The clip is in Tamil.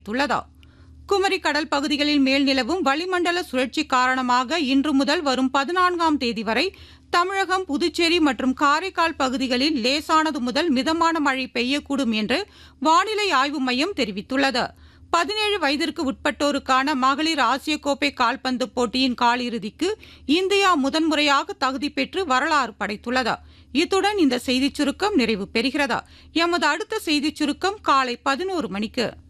துள்ளதா குமரி கடல் பகுதிகளில் மேல் நிலவும் வளிமண்டல சுழற்சி காரணமாக இன்று முதல் வரும் 14ஆம் தேதி வரை தமிழகம், புதுச்சேரி மற்றும் காரைக்கால் பகுதிகளில் லேசானது முதல் மிதமான மழை பெய்யக்கூடும் என்று வானிலை ஆய்வு மையம் தெரிவித்துள்ளது. 17 வயதிற்கு உட்பட்டோருக்கான மகளிர் ஆசிய கோப்பை கால்பந்து போட்டியின் காலிறுதிக்கு இந்தியா முதன்முறையாக தகுதி பெற்று வரலாறு படைத்துள்ளது. இத்துடன் இந்த செய்திச் சுருக்கம் நிறைவு பெறுகிறது. எமது அடுத்த செய்திச் சுருக்கம் காலை 11 மணிக்கு.